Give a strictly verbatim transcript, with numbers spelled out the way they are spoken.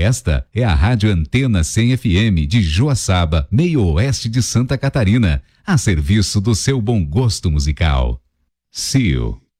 Esta é a Rádio Antena cem F M de Joaçaba, meio oeste de Santa Catarina, a serviço do seu bom gosto musical. Seal.